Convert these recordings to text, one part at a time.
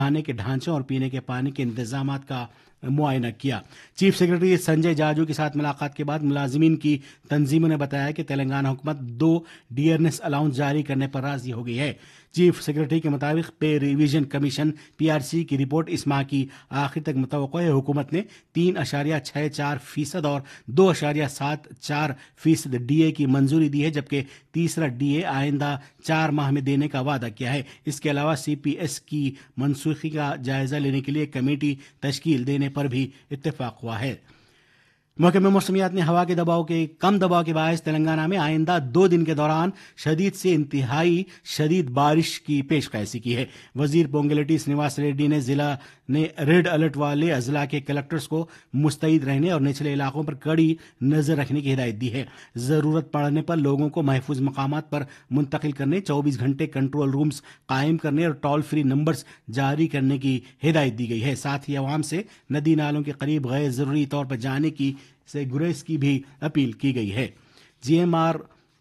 खाने के ढांचों और पीने के पानी के इंतजामात का मुआयना किया। चीफ सेक्रेटरी संजय जाजू के साथ मुलाकात के बाद मुलाजिमीन की तंजीमों ने बताया कि तेलंगाना हुकूमत 2 डियरनेस अलाउंस जारी करने पर राजी हो गई है। चीफ सेक्रेटरी के मुताबिक पे रिवीजन कमीशन PRC की रिपोर्ट इस माह की आखिर तक मुतवक्को है। हुकूमत ने 3.64% और 2.74% DA की मंजूरी दी है, जबकि तीसरा DA आइंदा 4 माह में देने का वादा किया है। इसके अलावा CPS की मनसूखी का जायजा लेने के लिए कमेटी तश्कील देने पर भी इत्तेफाक हुआ है। महकमे मौसमियात ने हवा के कम दबाव के बायस तेलंगाना में आइंदा 2 दिन के दौरान शदीद से इंतहाई शदीद बारिश की पेशकशी की है। वजीर पोंगलेटी श्रीनिवास रेड्डी ने जिला ने रेड अलर्ट वाले अजला के कलेक्टर्स को मुस्तैद रहने और निचले इलाकों पर कड़ी नजर रखने की हिदायत दी है। जरूरत पड़ने पर लोगों को महफूज मकामात पर मुंतकिल करने, 24 घंटे कंट्रोल रूम्स कायम करने और टोल फ्री नंबर्स जारी करने की हिदायत दी गई है। साथ ही अवाम से नदी नालों के करीब गैर जरूरी तौर पर जाने की से गुरेज की भी अपील की गई है। GMR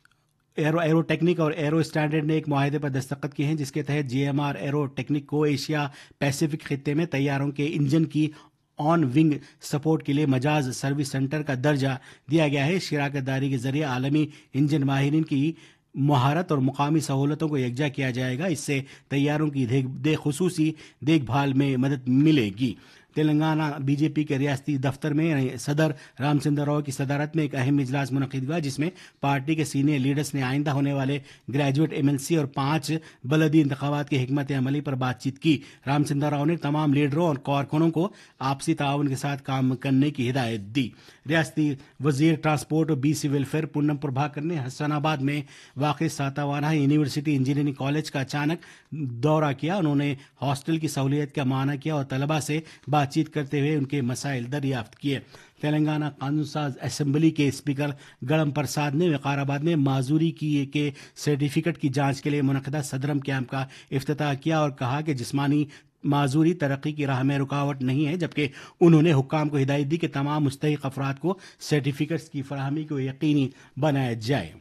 एरोटेक्निक और एरो स्टैंडर्ड ने एक मुआहदे पर दस्तखत किए हैं, जिसके तहत GMR एरोटेक्निक को एशिया पैसिफिक खित्ते में तैयारों के इंजन की ऑन विंग सपोर्ट के लिए मजाज सर्विस सेंटर का दर्जा दिया गया है। शिराकत दारी के जरिए आलमी इंजन माहिरीन की महारत और मुकामी सहूलतों को यकजा किया जाएगा। इससे तैयारों की खुसूसी देखभाल में मदद मिलेगी। तेलंगाना BJP के रियासती दफ्तर में सदर रामचंद्र राव की सदारत में एक अहम इजलास मुनक़िद हुआ, जिसमें पार्टी के सीनियर लीडर्स ने आइंदा होने वाले ग्रेजुएट MLC और 5 बलदी इंतखाबात की हिकमत अमली पर बातचीत की। रामचंद्र राव ने तमाम लीडरों और कारकुनों को आपसी ताउन के साथ काम करने की हिदायत दी। रियासती वजीर ट्रांसपोर्ट और BC वेलफेयर पूनम प्रभाकर ने हसनाबाद में वाक़ सातावाना यूनिवर्सिटी इंजीनियरिंग कॉलेज का अचानक दौरा किया। उन्होंने हॉस्टल की सहूलियत का माना किया और तलबा से बातचीत करते हुए उनके मसाइल दरियाफ्त किए। तेलंगाना कानून साज असेंबली के स्पीकर गड़म प्रसाद ने विकाराबाद में माजूरी के सर्टिफिकेट की जांच के लिए मुनक़दा सदरम कैंप का इफ्तिताह किया और कहा कि जिस्मानी माजूरी तरक्की की राह में रुकावट नहीं है, जबकि उन्होंने हुक्काम को हिदायत दी कि तमाम मुस्तहिक अफराद को सर्टिफिकेट्स की फराहमी को यकीनी बनाया जाए।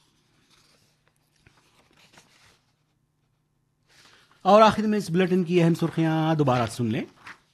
और आखिर में इस बुलेटिन की अहम सुर्खियां दोबारा सुन लें।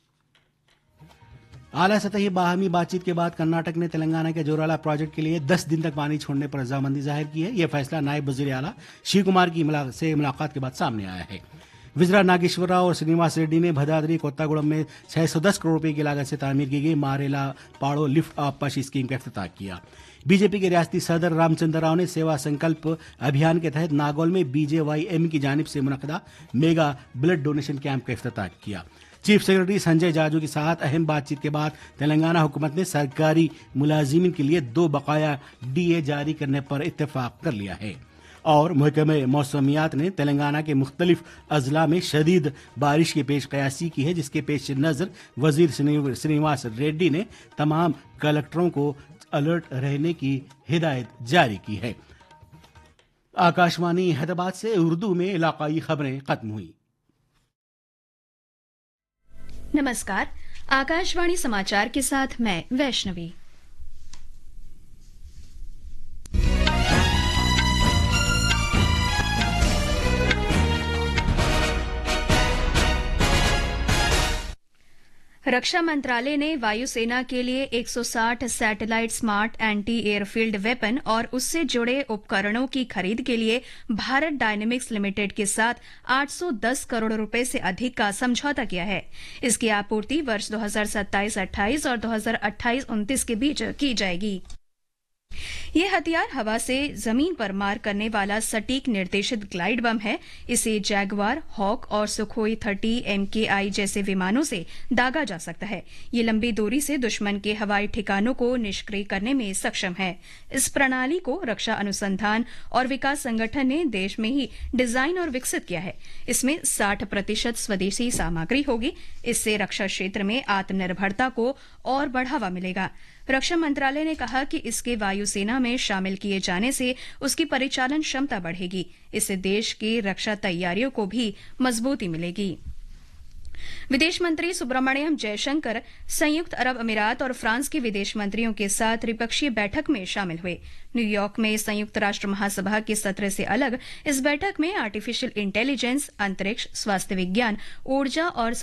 आला सतही बाहमी बातचीत के बाद कर्नाटक ने तेलंगाना के जोराला प्रोजेक्ट के लिए 10 दिन तक पानी छोड़ने पर रजामंदी जाहिर की है। यह फैसला नायब वजीर आला शिव कुमार की से मुलाकात के बाद सामने आया है। विजरा नागेश्वर राव और श्रीनिवास रेड्डी ने भद्राद्री कोत्तागुड़म में 610 करोड़ रुपए की लागत से तामीर की गई मारेला पाड़ो लिफ्ट आपश स्कीम का इफ्तिताह किया। BJP के रियासती सदर रामचंद्र राव ने सेवा संकल्प अभियान के तहत नागौल में BJYM की जानिब से मुनक़दा मेगा ब्लड डोनेशन कैंप का इफ्तिताह किया। चीफ सेक्रेटरी संजय जाजू के साथ अहम बातचीत के बाद तेलंगाना हुकूमत ने सरकारी मुलाजिमीन के लिए 2 बकाया DA जारी करने पर इत्तेफाक कर लिया है। और महकमे मौसमियात ने तेलंगाना के मुख्तलिफ अजला में शदीद बारिश की पेशकयासी की है, जिसके पेश नज़र वजीर श्रीनिवास रेड्डी ने तमाम कलेक्टरों को अलर्ट रहने की हिदायत जारी की है। आकाशवाणी हैदराबाद से उर्दू में इलाकाई खबरें खत्म हुई। नमस्कार, आकाशवाणी समाचार के साथ मैं वैष्णवी। रक्षा मंत्रालय ने वायुसेना के लिए 160 satellite smart anti airfield weapon और उससे जुड़े उपकरणों की खरीद के लिए भारत डायनेमिक्स लिमिटेड के साथ 810 करोड़ रुपए से अधिक का समझौता किया है। इसकी आपूर्ति वर्ष 2027-28 और 2028-29 के बीच की जाएगी। ये हथियार हवा से जमीन पर मार करने वाला सटीक निर्देशित ग्लाइड बम है। इसे जैगवार, हॉक और सुखोई 30 MKI जैसे विमानों से दागा जा सकता है। ये लंबी दूरी से दुश्मन के हवाई ठिकानों को निष्क्रिय करने में सक्षम है। इस प्रणाली को रक्षा अनुसंधान और विकास संगठन ने देश में ही डिजाइन और विकसित किया है। इसमें 60% स्वदेशी सामग्री होगी। इससे रक्षा क्षेत्र में आत्मनिर्भरता को और बढ़ावा मिलेगा। रक्षा मंत्रालय ने कहा कि इसके वायुसेना में शामिल किए जाने से उसकी परिचालन क्षमता बढ़ेगी। इससे देश की रक्षा तैयारियों को भी मजबूती मिलेगी। विदेश मंत्री सुब्रमण्यम जयशंकर संयुक्त अरब अमीरात और फ्रांस के विदेश मंत्रियों के साथ त्रिपक्षीय बैठक में शामिल हुए। न्यूयॉर्क में संयुक्त राष्ट्र महासभा के सत्र से अलग इस बैठक में आर्टिफिशियल इंटेलिजेंस, अंतरिक्ष, स्वास्थ्य विज्ञान, ऊर्जा और